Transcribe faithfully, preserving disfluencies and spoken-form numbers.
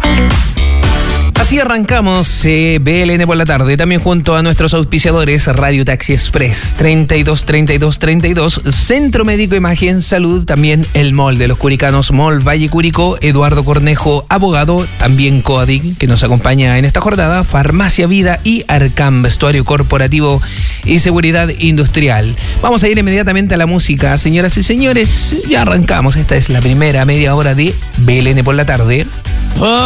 Así arrancamos eh, B L N por la tarde, también junto a nuestros auspiciadores Radio Taxi Express, treinta y dos, treinta y dos, treinta y dos, Centro Médico Imagen Salud, también el Mall de los Curicanos, Mall Valle Curicó, Eduardo Cornejo, abogado, también Coadic, que nos acompaña en esta jornada, Farmacia Vida y Arcam, vestuario corporativo y seguridad industrial. Vamos a ir inmediatamente a la música, señoras y señores, ya arrancamos, esta es la primera media hora de B L N por la tarde.